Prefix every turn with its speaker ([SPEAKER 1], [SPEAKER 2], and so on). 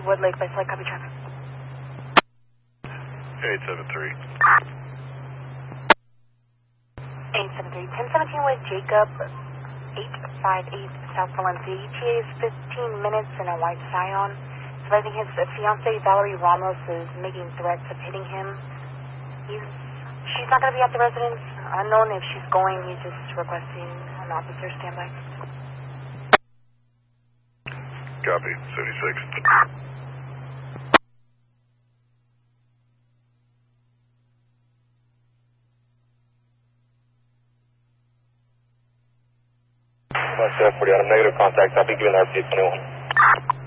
[SPEAKER 1] Wood Lake by flight, copy traffic.
[SPEAKER 2] 873.
[SPEAKER 1] 873. 1017 with Jacob, 858 South Valencia. ETA is 15 minutes in a white Scion. So I think his fiancée, Valerie Ramos, is making threats of hitting him. She's not going to be at the residence. Unknown if she's going. He's just requesting an officer standby.
[SPEAKER 2] Copy, 76.
[SPEAKER 3] West 40 out of negative contact. I'll be giving RP 21.